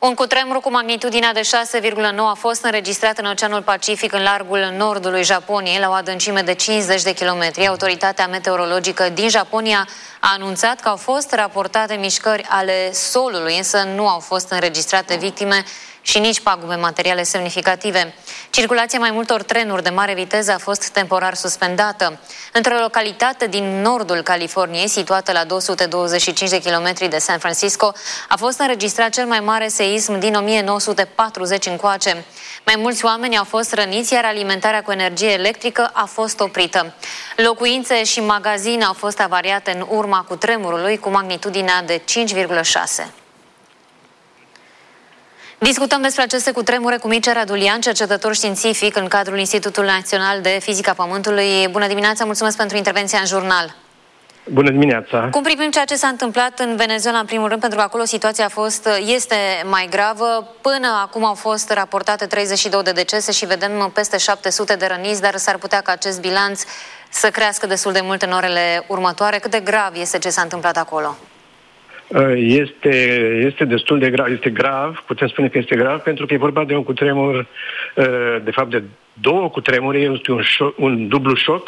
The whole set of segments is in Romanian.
Un cutremur cu magnitudinea de 6,9 a fost înregistrat în Oceanul Pacific, în largul nordului Japoniei, la o adâncime de 50 de kilometri. Autoritatea meteorologică din Japonia a anunțat că au fost raportate mișcări ale solului, însă nu au fost înregistrate victime și nici pagube materiale semnificative. Circulația mai multor trenuri de mare viteză a fost temporar suspendată. Într-o localitate din nordul Californiei, situată la 225 de kilometri de San Francisco, a fost înregistrat cel mai mare seism din 1940 încoace. Mai mulți oameni au fost răniți, iar alimentarea cu energie electrică a fost oprită. Locuințe și magazine au fost avariate în urma cutremurului cu magnitudinea de 5,6. Discutăm despre aceste cutremure cu Mircea Radulian, cercetător științific în cadrul Institutului Național de Fizică a Pământului. Bună dimineața, mulțumesc pentru intervenția în jurnal. Bună dimineața! Cum privim ceea ce s-a întâmplat în Venezuela, în primul rând, pentru că acolo situația este mai gravă. Până acum au fost raportate 32 de decese și vedem peste 700 de răniți, dar s-ar putea ca acest bilanț să crească destul de mult în orele următoare. Cât de grav este ce s-a întâmplat acolo? Este destul de grav. Este grav, putem spune că este grav, pentru că e vorba de un cutremur, de fapt de două cutremuri, este un dublu șoc,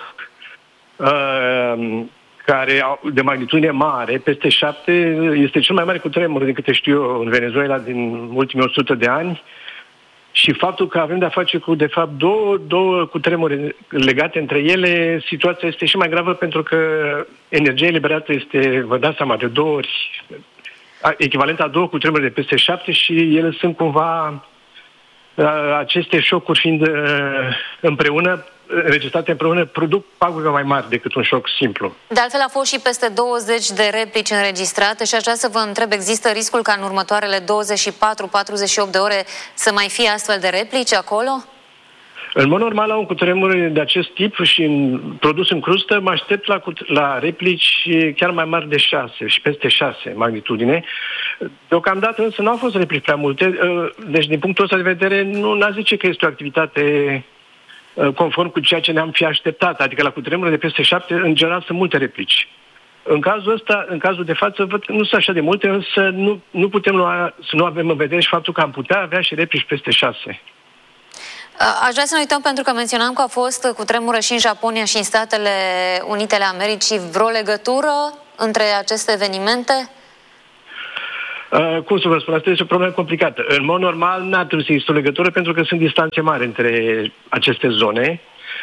care de magnitudine mare, peste 7, este cel mai mare cutremur, din câte știu eu, în Venezuela din ultimii 100 de ani. Și faptul că avem de-a face cu, de fapt, două cutremuri legate între ele, situația este și mai gravă pentru că energia eliberată este, vă dați seama, de 2 ori, echivalent a 2 cutremuri de peste 7 și ele sunt cumva, aceste șocuri fiind împreună, înregistrate împreună, produc pagube mai mari decât un șoc simplu. De altfel, a fost și peste 20 de replici înregistrate și aș vrea să vă întreb, există riscul ca în următoarele 24-48 de ore să mai fie astfel de replici acolo? În mod normal, la un cutremur de acest tip și produs în crustă, mă aștept la replici chiar mai mari de 6 și peste 6 magnitudine. Deocamdată însă nu au fost replici prea multe, deci din punctul ăsta de vedere n-aș zice că este o activitate conform cu ceea ce ne-am fi așteptat, adică la cutremurile de peste 7, în general sunt multe replici. În cazul ăsta, în cazul de față, văd că nu sunt așa de multe, însă nu putem să nu avem în vedere și faptul că am putea avea și replici peste 6. Aș vrea să ne uităm, pentru că menționam că a fost cutremură și în Japonia și în Statele Unite ale Americii. Vreo legătură între aceste evenimente? Cum să vă spun, asta este o problemă complicată. În mod normal, n-ar trebui să există o legătură pentru că sunt distanțe mari între aceste zone.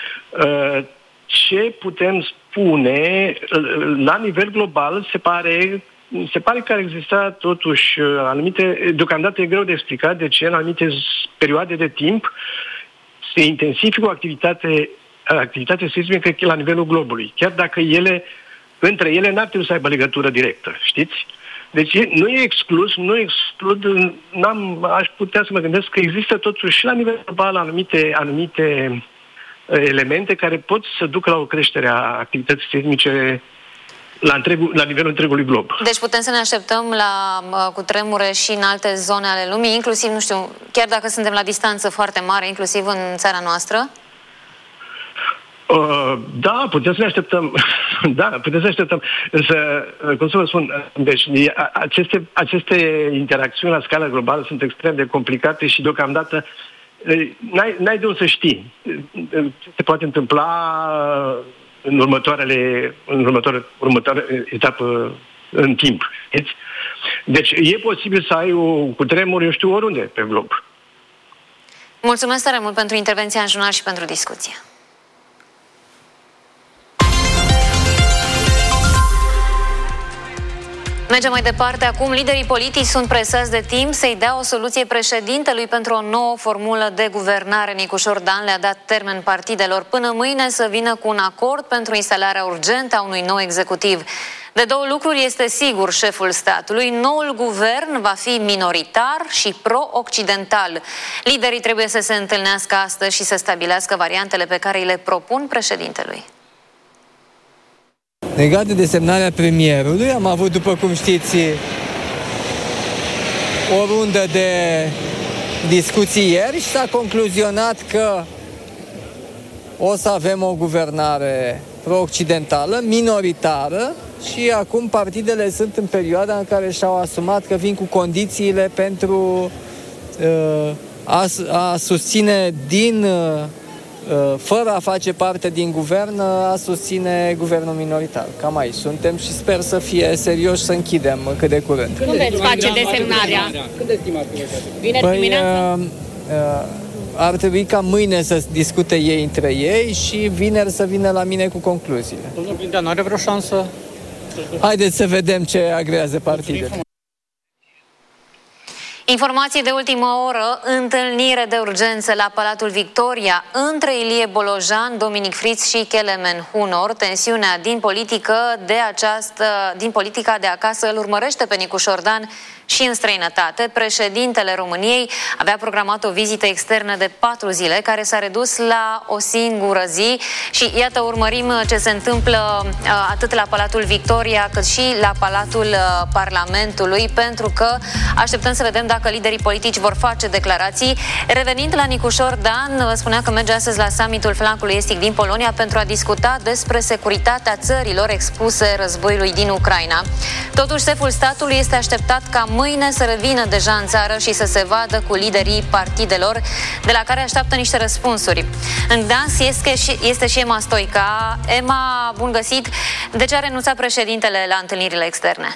Ce putem spune, la nivel global, se pare că ar exista totuși anumite, deocamdată e greu de explicat de ce în anumite perioade de timp se intensifică o activitate seismică la nivelul globului, chiar dacă între ele n-ar trebui să aibă legătură directă, știți? Deci nu e exclus, aș putea să mă gândesc că există totuși și la nivel global anumite elemente care pot să ducă la o creștere a activității seismice la nivelul întregului glob. Deci putem să ne așteptăm la cutremure și în alte zone ale lumii, inclusiv, nu știu, chiar dacă suntem la distanță foarte mare, inclusiv în țara noastră? Da, putem să ne așteptăm. Da, putem să ne așteptăm. Însă, cum să vă spun, deci aceste interacțiuni la scară globală sunt extrem de complicate și deocamdată n-ai de unde să știi ce se poate întâmpla în următoarea etapă în timp. Deci e posibil să ai un cutremur, eu știu, oriunde pe glob. Mulțumesc tare mult pentru intervenția în jurnal și pentru discuție. Mergem mai departe. Acum, liderii politici sunt presați de timp să-i dea o soluție președintelui pentru o nouă formulă de guvernare. Nicușor Dan le-a dat termen partidelor până mâine să vină cu un acord pentru instalarea urgentă a unui nou executiv. De două lucruri este sigur șeful statului: noul guvern va fi minoritar și pro-occidental. Liderii trebuie să se întâlnească astăzi și să stabilească variantele pe care îi le propun președintelui. Legat de desemnarea premierului, am avut, după cum știți, o rundă de discuții ieri și s-a concluzionat că o să avem o guvernare pro-occidentală, minoritară și acum partidele sunt în perioada în care și-au asumat că vin cu condițiile pentru a susține fără a face parte din guvern, a susține guvernul minoritar. Cam aici suntem și sper să fie serios să închidem cât de curând. Când veți face desemnarea? Când estimați că vineri dimineața? Ar trebui ca mâine să discute ei între ei și vineri să vină la mine cu concluziile. Domnul Blindeanu are vreo șansă? Haideți să vedem ce agrează partidele. Informații de ultimă oră, întâlnire de urgență la Palatul Victoria între Ilie Bolojan, Dominic Fritz și Kelemen Hunor. Tensiunea din politica de acasă îl urmărește pe Nicu Șordan și în străinătate. Președintele României avea programat o vizită externă de 4 zile, care s-a redus la o singură zi și iată, urmărim ce se întâmplă atât la Palatul Victoria cât și la Palatul Parlamentului, pentru că așteptăm să vedem dacă liderii politici vor face declarații. Revenind la Nicu Șordan, spunea că merge astăzi la summitul flancului estic din Polonia pentru a discuta despre securitatea țărilor expuse războiului din Ucraina. Totuși, șeful statului este așteptat ca mâine să revină deja în țară și să se vadă cu liderii partidelor, de la care așteaptă niște răspunsuri. În dans este și Emma Stoica. Emma, bun găsit! De ce a renunțat președintele la întâlnirile externe?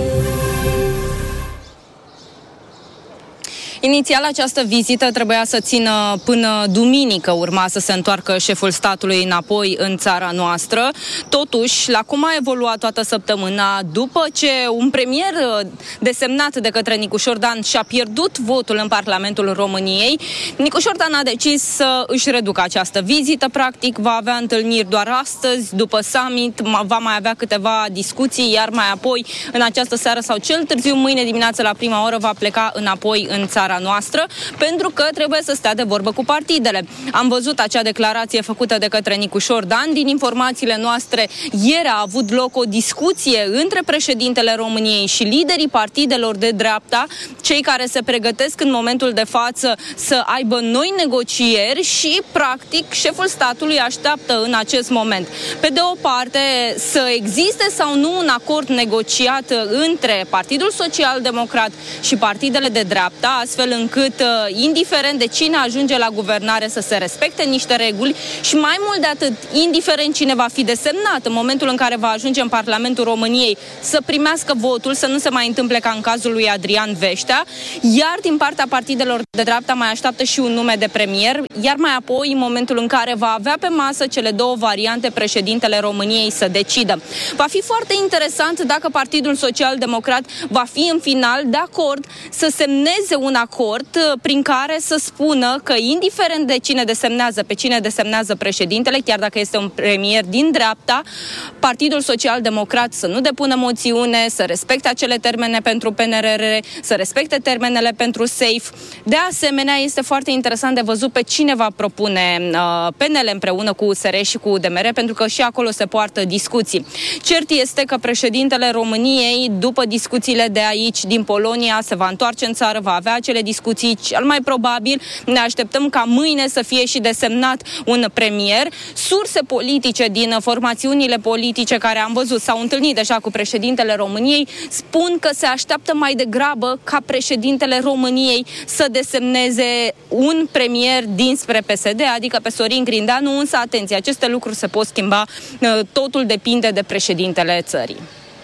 Inițial, această vizită trebuia să țină până duminică, urma să se întoarcă șeful statului înapoi în țara noastră. Totuși, la cum a evoluat toată săptămâna, după ce un premier desemnat de către Nicu Șordan și-a pierdut votul în Parlamentul României, Nicu Șordan a decis să își reducă această vizită. Practic, va avea întâlniri doar astăzi, după summit, va mai avea câteva discuții, iar mai apoi, în această seară sau cel târziu, mâine dimineață la prima oră, va pleca înapoi în țara noastră, pentru că trebuie să stea de vorbă cu partidele. Am văzut acea declarație făcută de către Nicu Șordan. Din informațiile noastre, ieri a avut loc o discuție între președintele României și liderii partidelor de dreapta, cei care se pregătesc în momentul de față să aibă noi negocieri și, practic, șeful statului așteaptă în acest moment, pe de o parte, să existe sau nu un acord negociat între Partidul Social Democrat și partidele de dreapta, astfel încât, indiferent de cine ajunge la guvernare, să se respecte niște reguli și, mai mult de atât, indiferent cine va fi desemnat în momentul în care va ajunge în Parlamentul României, să primească votul, să nu se mai întâmple ca în cazul lui Adrian Veștea, iar din partea partidelor de dreapta mai așteaptă și un nume de premier, iar mai apoi, în momentul în care va avea pe masă cele două variante, președintele României să decidă. Va fi foarte interesant dacă Partidul Social Democrat va fi în final de acord să semneze un acord prin care să spună că, indiferent de cine desemnează, pe cine desemnează președintele, chiar dacă este un premier din dreapta, Partidul Social Democrat să nu depună moțiune, să respecte acele termene pentru PNRR, să respecte termenele pentru SAFE. De asemenea, este foarte interesant de văzut pe cine va propune PNL împreună cu USR și cu UDMR, pentru că și acolo se poartă discuții. Cert este că președintele României, după discuțiile de aici, din Polonia, se va întoarce în țară, va avea acele discuții. Cel mai probabil ne așteptăm ca mâine să fie și desemnat un premier. Surse politice din formațiunile politice care am văzut s-au întâlnit deja cu președintele României spun că se așteaptă mai degrabă ca președintele României să desemneze un premier dinspre PSD, adică pe Sorin Grindeanu, însă atenție, aceste lucruri se pot schimba, totul depinde de președintele țării.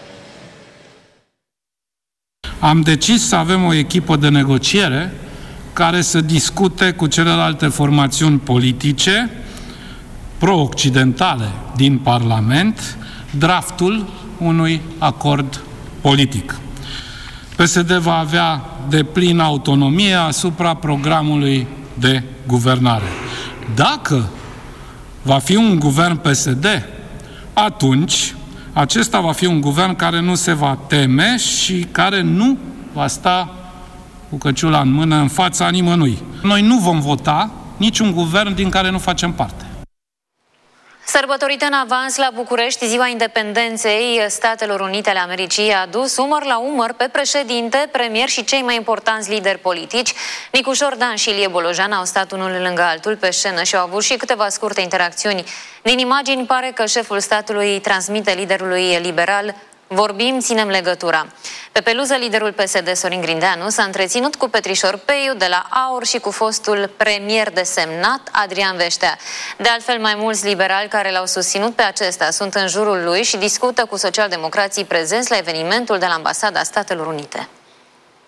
Am decis să avem o echipă de negociere care să discute cu celelalte formațiuni politice pro-occidentale din Parlament draftul unui acord politic. PSD va avea deplină autonomie asupra programului de guvernare. Dacă va fi un guvern PSD, atunci acesta va fi un guvern care nu se va teme și care nu va sta cu căciula în mână în fața nimănui. Noi nu vom vota niciun guvern din care nu facem parte. Sărbătorită în avans la București, Ziua Independenței Statelor Unite ale Americii a dus umăr la umăr pe președinte, premier și cei mai importanți lideri politici. Nicu Șordan și Ilie Bolojan au stat unul lângă altul pe scenă și au avut și câteva scurte interacțiuni. Din imagini pare că șeful statului transmite liderului liberal Vorbim, ținem legătura. Pe peluză, liderul PSD, Sorin Grindeanu, s-a întreținut cu Petrișor Peiu de la AUR și cu fostul premier desemnat, Adrian Veștea. De altfel, mai mulți liberali care l-au susținut pe acesta sunt în jurul lui și discută cu socialdemocrații prezenți la evenimentul de la Ambasada Statelor Unite.